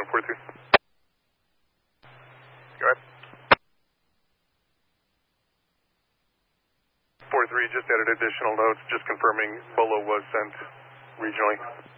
43. Go ahead. 43 just added additional notes, just confirming Bolo was sent regionally.